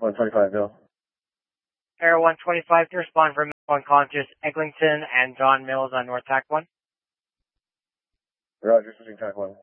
125, Bill. Air 125 to respond for unconscious Eglinton and John Mills on North Tack 1. Roger, switching Tack 1.